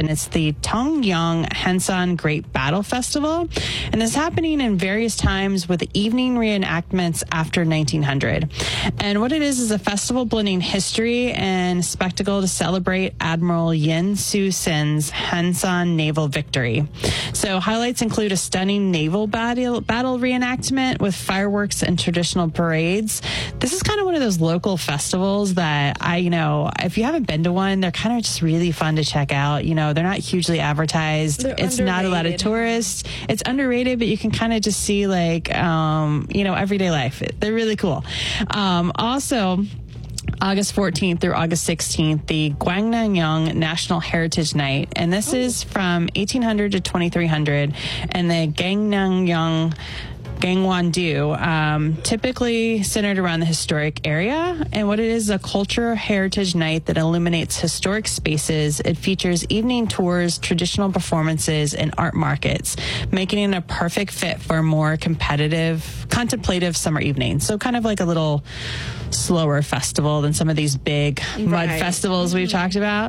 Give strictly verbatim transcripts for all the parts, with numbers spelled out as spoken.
and it's the Tongyang Hansan Great Battle Festival. And this is happening in various times with evening reenactments after nineteen hundred. And what it is is a festival blending history and spectacle to celebrate Admiral Yen Su-sin's Hansan naval victory. So highlights include a stunning naval battle, battle reenactment with fireworks and traditional parades. This is kind of one of those local festivals that I, you know, if you haven't been to one, they're kind of just really fun to check out. You know, they're not hugely advertised. They're it's underrated. Not a lot of tourists. It's underrated, but you can kind of just see like, um, you know, everyday life. They're really cool. Um, also, August fourteenth through August sixteenth, the Gwangnyeong National Heritage Night. And this oh. is from eighteen hundred to twenty-three hundred. And the Gwangnyeong Gangwon-do, um, typically centered around the historic area. And what it is, a culture heritage night that illuminates historic spaces. It features evening tours, traditional performances, and art markets, making it a perfect fit for a more competitive, contemplative summer evening. So kind of like a little slower festival than some of these big right. mud festivals mm-hmm. we've talked about.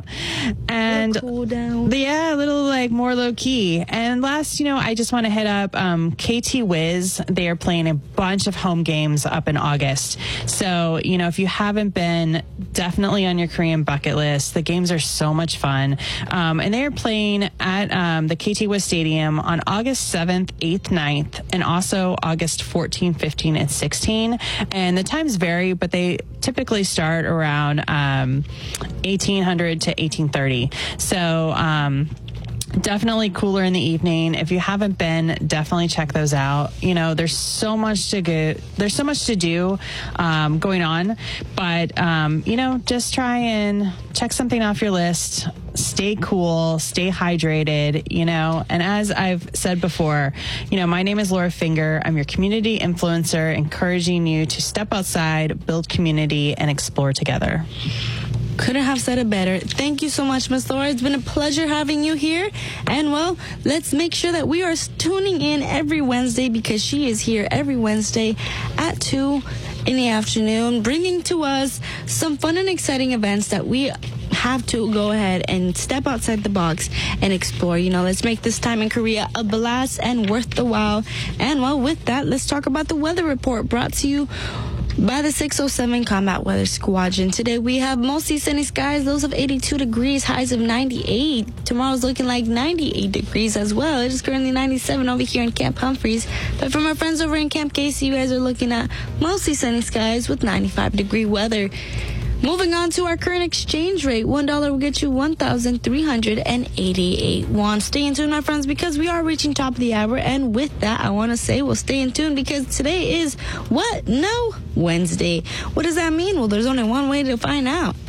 And cool down. Yeah, a little like more low key. And last, you know, I just want to hit up um, K T Wiz. They are playing a bunch of home games up in August. So, you know, if you haven't been, definitely on your Korean bucket list. The games are so much fun. Um, and they are playing at um, the K T Wiz Stadium on August seventh, eighth, ninth, and also August fourteenth, fifteenth, and sixteenth. And the times vary, but they typically start around um, eighteen hundred to eighteen thirty. So, um, definitely cooler in the evening. If you haven't been, definitely check those out. You know, there's so much to go, there's so much to do um, going on, but um, you know, just try and check something off your list. Stay cool, stay hydrated, you know. And as I've said before, you know, my name is Laura Finger. I'm your community influencer, encouraging you to step outside, build community, and explore together. Couldn't have said it better. Thank you so much, Miss Laura. It's been a pleasure having you here. And, well, let's make sure that we are tuning in every Wednesday, because she is here every Wednesday at two in the afternoon, bringing to us some fun and exciting events that we have to go ahead and step outside the box and explore. You know, let's make this time in Korea a blast and worth the while. And, well, with that, let's talk about the weather report brought to you by the six oh seven Combat Weather Squadron. Today we have mostly sunny skies, lows of eighty-two degrees, highs of ninety-eight. Tomorrow's looking like ninety-eight degrees as well. It is currently ninety-seven over here in Camp Humphreys. But from our friends over in Camp Casey, you guys are looking at mostly sunny skies with ninety-five degree weather. Moving on to our current exchange rate, one dollar will get you one thousand three hundred eighty-eight won. Stay in tune, my friends, because we are reaching top of the hour. And with that, I want to say we'll stay in tune, because today is what? No, Wednesday. What does that mean? Well, there's only one way to find out.